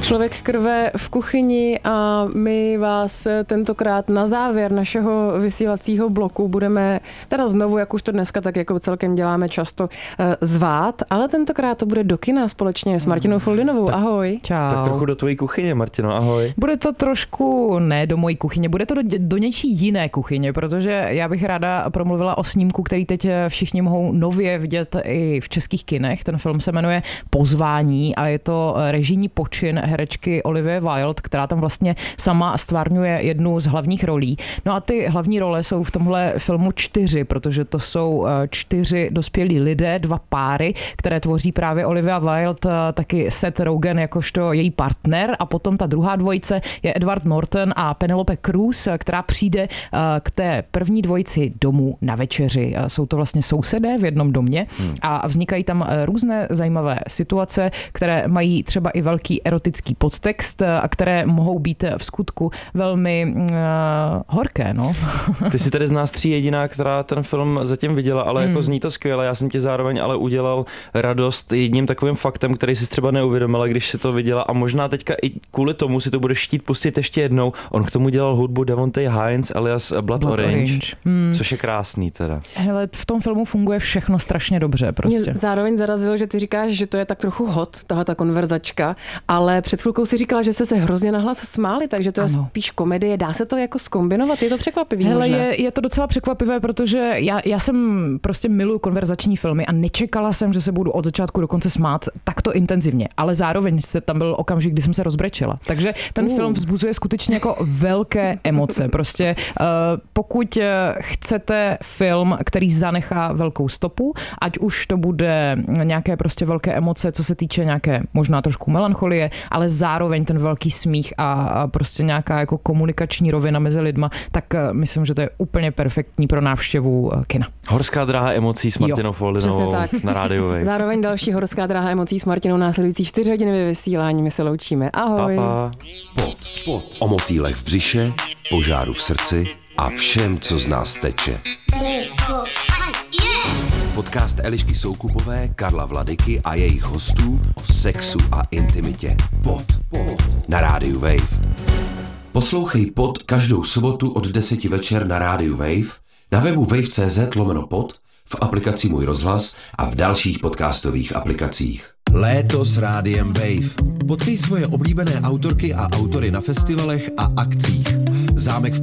Člověk krve v kuchyni a my vás tentokrát na závěr našeho vysílacího bloku budeme teda znovu, jak už to dneska tak jako celkem děláme často, zvát, ale tentokrát to bude do kina společně s Martinou Foldinovou. Ahoj. Čau. Tak trochu do tvojí kuchyně, Martino, ahoj. Bude to trošku, ne do mojí kuchyně, bude to do něčí jiné kuchyně, protože já bych ráda promluvila o snímku, který teď všichni mohou nově vidět i v českých kinech. Ten film se jmenuje Pozvání a je to režijní počin herečky Olivie Wilde, která tam vlastně sama stvárňuje jednu z hlavních rolí. No a ty hlavní role jsou v tomhle filmu 4, protože to jsou 4 dospělí lidé, 2 páry, které tvoří právě Olivia Wilde, taky Seth Rogen jakožto její partner a potom ta druhá dvojice je Edward Norton a Penelope Cruz, která přijde k té první dvojici domů na večeři. Jsou to vlastně sousedé v jednom domě a vznikají tam různé zajímavé situace, které mají třeba i velký erotický podtext a které mohou být v skutku velmi horké. No. Ty jsi tady z nás 3 jediná, která ten film zatím viděla, ale jako zní to skvěle. Já jsem ti zároveň ale udělal radost jedním takovým faktem, který jsi třeba neuvědomila, když si to viděla a možná teďka i kvůli tomu si to budeš chtít pustit ještě jednou. On k tomu dělal hudbu Devontae Hines alias Blood Orange. Což je krásný teda. Hele, v tom filmu funguje všechno strašně dobře prostě. Mě zároveň zarazilo, že ty říkáš, že to je tak trochu hot, ta konverzačka, ale před chvilkou si říkala, že jste se hrozně nahlas smáli, takže to je spíš komedie. Dá se to jako zkombinovat? Je to překvapivý? Hele, je to docela překvapivé, protože já jsem prostě miluju konverzační filmy a nečekala jsem, že se budu od začátku do konce smát takto intenzivně, ale zároveň tam byl okamžik, kdy jsem se rozbrečela. Takže ten film vzbuzuje skutečně jako velké emoce. Prostě pokud chcete film, který zanechá velkou stopu, ať už to bude nějaké prostě velké emoce, co se týče nějaké možná trošku melancholie, ale zároveň ten velký smích a prostě nějaká jako komunikační rovina mezi lidma, tak myslím, že to je úplně perfektní pro návštěvu kina. Horská dráha emocí s Martinou Foldinovou na rádiu Wave. Zároveň další horská dráha emocí s Martinou následující 4 hodiny vysílání. My se loučíme. Ahoj. Pa. Pod. O motýlech v břiše, požáru v srdci a všem, co z nás teče. Podcast Elišky Soukupové, Karla Vladyky a jejich hostů o sexu a intimitě. Pod. Na rádiu Wave. Poslouchej Pod každou sobotu od 10 večer na rádiu Wave, na webu wave.cz/pod, v aplikaci Můj rozhlas a v dalších podcastových aplikacích. Léto s rádiem Wave. Potkej svoje oblíbené autorky a autory na festivalech a akcích. Zámek v